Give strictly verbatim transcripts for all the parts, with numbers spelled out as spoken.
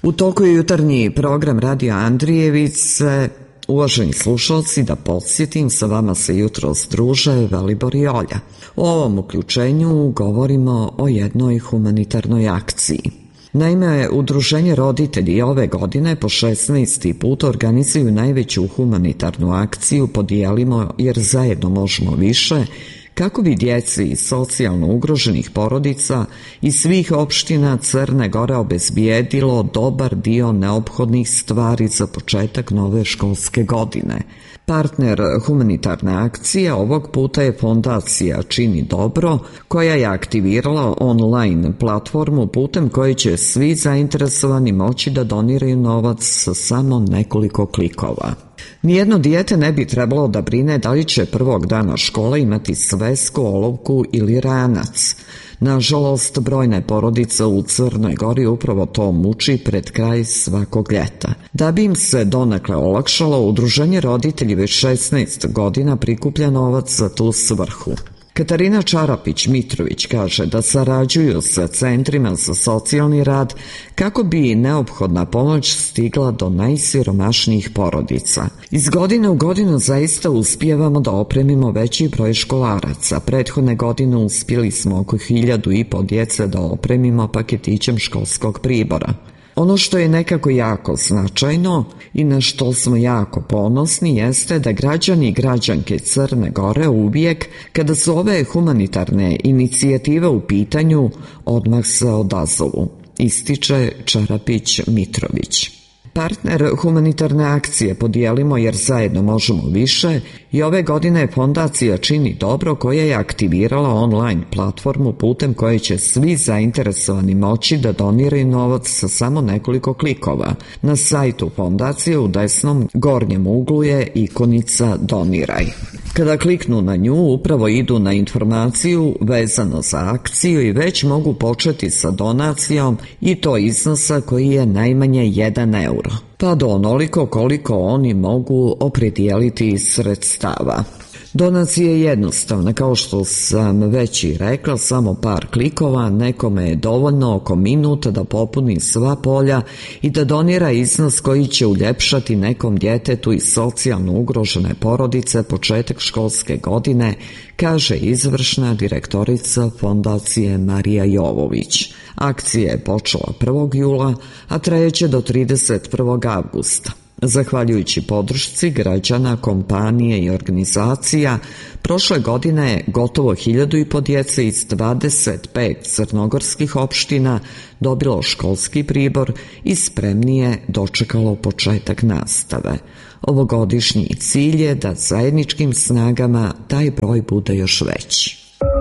U toku je jutarnji program Radio Andrijevice. Uvaženi slušalci, da podsjetim, sa vama se jutros druže Velibor i Olja. U ovom uključenju govorimo o jednoj humanitarnoj akciji. Naime, Udruženje roditelji ove godine po šesnaesti put organizuju najveću humanitarnu akciju Podijelimo jer zajedno možemo više, kako bi djeci iz socijalno ugroženih porodica iz svih opština Crne Gore obezbijedilo dobar dio neophodnih stvari za početak nove školske godine. Partner humanitarne akcije ovog puta je fondacija Čini dobro, koja je aktivirala online platformu putem koje će svi zainteresovani moći da doniraju novac sa samo nekoliko klikova. Nijedno dijete ne bi trebalo da brine da li će prvog dana škole imati svesku, olovku ili ranac. Nažalost, brojne porodice u Crnoj Gori upravo to muči pred kraj svakog ljeta. Da bi im se donekle olakšalo, Udruženje roditelji već šesnaest godina prikuplja novac za tu svrhu. Katarina Čarapić-Mitrović kaže da sarađuju sa centrima za socijalni rad kako bi neophodna pomoć stigla do najsiromašnijih porodica. Iz godine u godinu zaista uspijevamo da opremimo veći broj školaraca. Prethodne godine uspjeli smo oko hiljadu i po djece da opremimo paketićem školskog pribora. Ono što je nekako jako značajno i na što smo jako ponosni jeste da građani i građanke Crne Gore uvijek, kada su ove humanitarne inicijative u pitanju, odmah se odazovu, ističe Čarapić-Mitrović. Partner humanitarne akcije Podijelimo jer zajedno možemo više i ove godine je fondacija Čini dobro, koja je aktivirala online platformu putem koje će svi zainteresovani moći da doniraju novac sa samo nekoliko klikova. Na sajtu fondacije u desnom gornjem uglu je ikonica Doniraj. Kada kliknu na nju, upravo idu na informaciju vezano za akciju i već mogu početi sa donacijom, i to iznosa koji je najmanje jedan euro, pa do onoliko koliko oni mogu opredijeliti iz sredstava. Donacija je jednostavna, kao što sam već i rekla, samo par klikova, nekome je dovoljno oko minuta da popuni sva polja i da donira iznos koji će uljepšati nekom djetetu iz socijalno ugrožene porodice početak školske godine, kaže izvršna direktorica fondacije Marija Jovović. Akcija je počela prvog jula, a trajeće do trideset prvog avgusta. Zahvaljujući podršci građana, kompanije i organizacija, prošle godine je gotovo hiljadu i po djece iz dvadeset pet crnogorskih opština dobilo školski pribor i spremnije dočekalo početak nastave. Ovogodišnji cilj je da zajedničkim snagama taj broj bude još veći.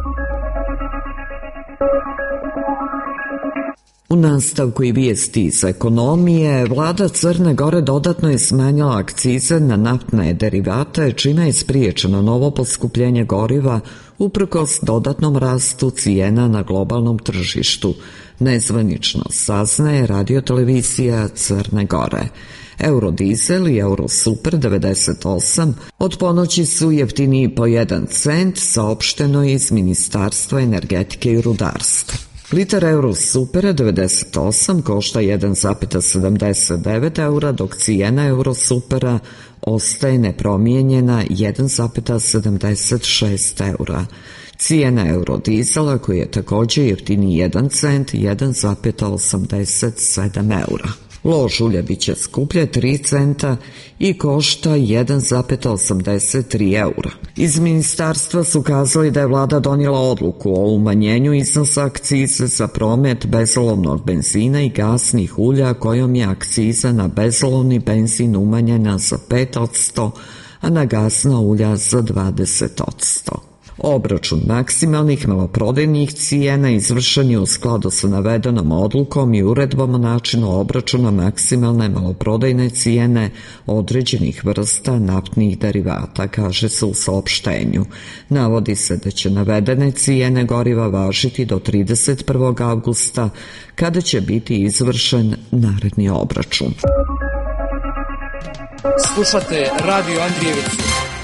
U nastavku i vijesti iz ekonomije, vlada Crne Gore dodatno je smanjila akcize na naftne derivate, čime je spriječeno novo poskupljenje goriva uprkos dodatnom rastu cijena na globalnom tržištu, nezvanično saznaje radiotelevizija Crne Gore. Eurodizel i Eurosuper devedeset osam od ponoći su jeftiniji po jedan cent, saopšteno je iz Ministarstva energetike i rudarstva. Litar Eurosupera devedeset osam košta jedan zarez sedamdeset devet eura, dok cijena Eurosupera ostaje nepromijenjena jedan zarez sedamdeset šest eura. Cijena eurodizela, koji je također jeftiniji jedan cent, jedan zarez osamdeset sedam eura. Lož ulja bit će skuplje tri centa i košta jedan zarez osamdeset tri eura. Iz ministarstva su kazali da je vlada donijela odluku o umanjenju iznosa akcize za promet bezolovnog benzina i gasnih ulja, kojom je akciza na bezolovni benzin umanjena za pet posto, a na gasna ulja za dvadeset posto. Obračun maksimalnih maloprodajnih cijena izvršen je u skladu sa navedenom odlukom i uredbom o načinu obračuna maksimalne maloprodajne cijene određenih vrsta naftnih derivata, kaže se u saopštenju. Navodi se da će navedene cijene goriva važiti do trideset prvog avgusta, kada će biti izvršen naredni obračun. Slušate Radio Andrijevicu.